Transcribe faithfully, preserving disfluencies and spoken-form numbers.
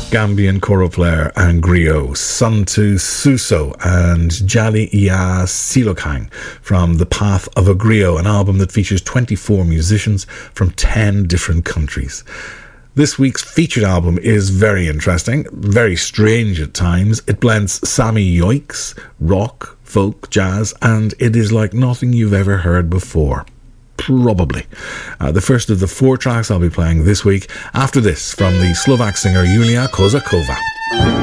Gambian Choroplayer and Griot, Santu Suso and Jali Ia Silokang from The Path of a Griot, an album that features twenty-four musicians from ten different countries. This week's featured album is very interesting, very strange at times. It blends Sami yoiks, rock, folk, jazz, and it is like nothing you've ever heard before. Probably. Uh, the first of the four tracks I'll be playing this week. After this, from the Slovak singer Julia Kozakova.